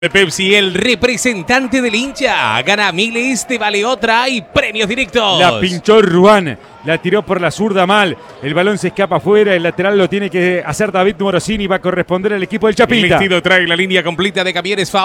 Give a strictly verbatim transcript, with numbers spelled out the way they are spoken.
Pepsi, el representante del hincha, gana miles, te vale otra y premios directos. La pinchó Ruán, la tiró por la zurda mal, el balón se escapa afuera, el lateral lo tiene que hacer David Morosini, va a corresponder al equipo del Chapita. El vestido trae la línea completa de Camiones